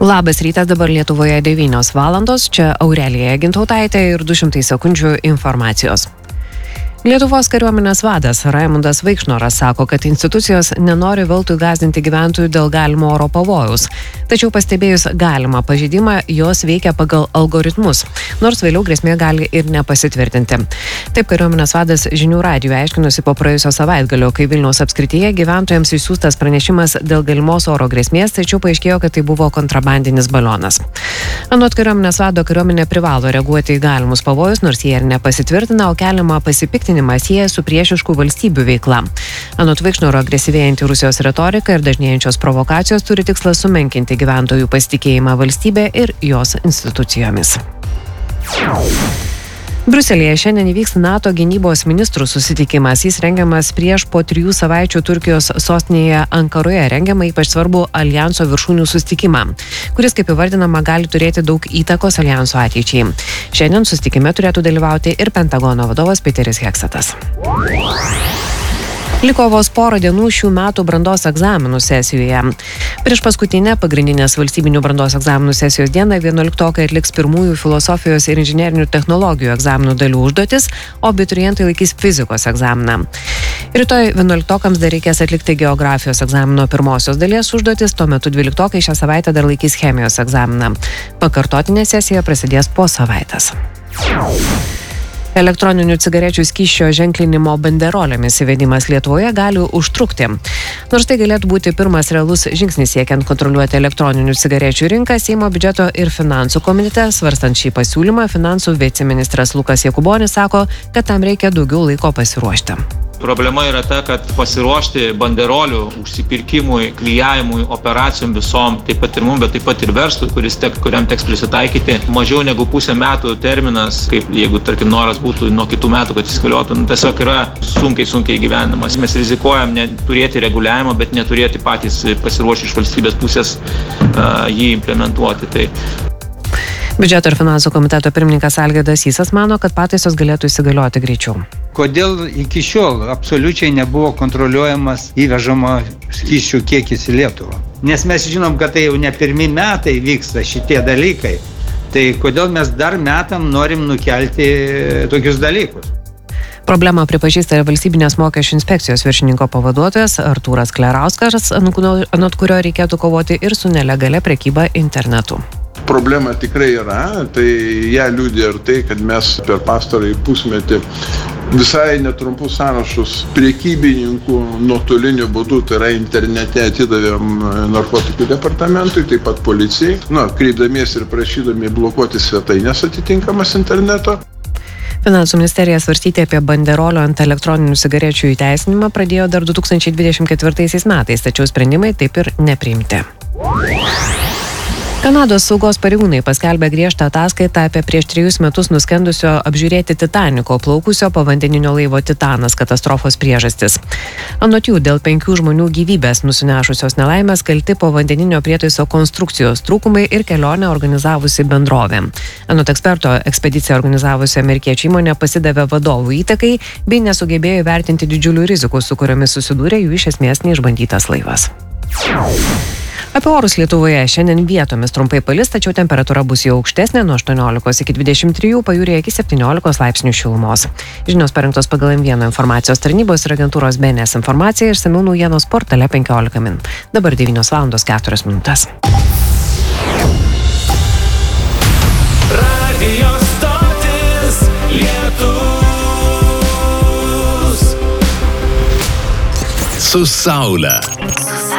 Labas rytas, dabar Lietuvoje 9 valandos, čia Aurelija Gintautaitė ir 200 sekundžių informacijos. Lietuvos kariuomenės vadas Raimundas Vaikšnoras sako, kad institucijos nenori veltui gąsdinti gyventojų dėl galimo oro pavojaus. Tačiau pastebėjus galimą pažeidimą, jos veikia pagal algoritmus, nors vėliau grėsmė gali ir nepasitvirtinti. Taip kariuomenės vadas žinių radijui aiškinosi po praėjusio savaitgalio, kai Vilniaus apskrityje gyventojams išsiųstas pranešimas dėl galimos oro grėsmės, tačiau paaiškėjo, kad tai buvo kontrabandinis balionas. Anot kariuomenės vado, kariuomenė privalo reaguoti į galimus pavojus, nors jie ir nepasitvirtina, o keliama pasipiktinimą sieja su priešiškų valstybių veikla. Anot Vaikšnoro, agresyvėjanti Rusijos retorika ir dažnėjančios provokacijos turi tikslą sumenkinti gyventojų pasitikėjimą valstybė ir jos institucijomis. Briuselyje šiandien įvyks NATO gynybos ministrų susitikimas. Jis rengiamas prieš po 3 savaičių Turkijos sostinėje Ankaroje rengiamą ypač svarbų alijanso viršūnių susitikimą, kuris, kaip įvardinama, gali turėti daug įtakos alijanso ateičiai. Šiandien susitikime turėtų dalyvauti ir Pentagono vadovas Peteris Heksetas. Liko vos porą dienų šių metų brandos egzaminų sesijoje. Prieš paskutinę pagrindinės valstybinių brandos egzaminų sesijos dieną 11-okai atliks pirmųjų filosofijos ir inžinerinių technologijų egzaminų dalių užduotis, o abiturientai laikys fizikos egzaminą. Rytoj 11-okams dar reikės atlikti geografijos egzamino pirmosios dalies užduotis, tuo metu 12-okai šią savaitę dar laikys chemijos egzaminą. Pakartotinė sesija prasidės po savaitės. Elektroninių cigarečių skysčio ženklinimo banderolėmis įvedimas Lietuvoje gali užtrukti. Nors tai galėtų būti pirmas realus žingsnis siekiant kontroliuoti elektroninių cigarečių rinką, Seimo biudžeto ir finansų komitete, svarstant šį pasiūlymą, finansų viceministras Lukas Jakubonis sako, kad tam reikia daugiau laiko pasiruošti. Problema yra ta, kad pasiruošti banderolių užsipirkimui, klijavimui, operacijom visom, taip pat ir mums, bet taip pat ir verslui, kuriam teks prisitaikyti, mažiau negu pusę metų terminas, kaip jeigu, tarkim, noras būtų nuo kitų metų, kad įsigaliotų, tiesiog yra sunkiai gyvenimas. Mes rizikuojam turėti reguliavimą, bet neturėti patys pasiruošti iš valstybės pusės jį implementuoti. Tai Biudžeto ir finansų komiteto pirmininkas Algirdas Sysas mano, kad pataisos galėtų įsigalioti greičiau. Kodėl iki šiol absoliučiai nebuvo kontroliuojamas įvežamo skysčių kiekis į Lietuvą? Nes mes žinom, kad tai jau ne pirmi metai vyksta šitie dalykai. Tai kodėl mes dar metam norim nukelti tokius dalykus? Problemą pripažįsta ir valstybinės mokesčių inspekcijos viršininko pavaduotojas Artūras Klerauskas, anot kurio reikėtų kovoti ir su nelegalia prekyba internetu. Problema tikrai yra, tai ją liudija ir tai, kad mes per pastarąjį pusmetį visai netrumpus sąrašus prekybininkų nuotoliniu būdu, tai yra internete, atidavėm narkotikų departamentui, taip pat policijai, kreipdamiesi ir prašydami blokuoti svetainės atitinkamas interneto. Finansų ministerija svarstyti apie banderolio ant elektroninių cigarečių įteisinimą pradėjo dar 2024 metais, tačiau sprendimai taip ir nepriimti. Kanados saugos pareigūnai paskelbė griežtą ataskaitą apie prieš 3 metus nuskendusio apžiūrėti Titaniko plaukusio povandeninio laivo Titanas katastrofos priežastis. Anot jų, dėl 5 žmonių gyvybės nusinešusios nelaimės kalti povandeninio prietaiso konstrukcijos trūkumai ir kelionę organizavusi bendrovė. Anot eksperto, ekspediciją organizavusi amerikiečių įmonė pasidavė vadovų įtakai bei nesugebėjo įvertinti didžiulių rizikų, su kuriomis susidūrė jų iš esmės neišbandytas laivas. Apie orus Lietuvoje šiandien vietomis trumpai palis, tačiau temperatūra bus jau aukštesnė nuo 18 iki 23, pajūryje iki 17 laipsnių šilumos. Žinios parengtos pagal M1 informacijos tarnybos ir agentūros BNS informacija, išsamiau naujienos portale 15 min. Dabar 9 valandos 4 minutės. Radio stotis Lietus. Su saule.